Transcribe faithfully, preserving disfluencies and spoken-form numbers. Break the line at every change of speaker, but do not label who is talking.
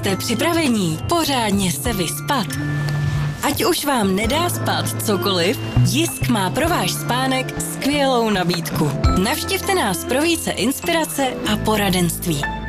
Jste připravení pořádně se vyspat? Ať už vám nedá spát cokoliv, Jisk má pro váš spánek skvělou nabídku. Navštivte nás pro více inspirace a poradenství.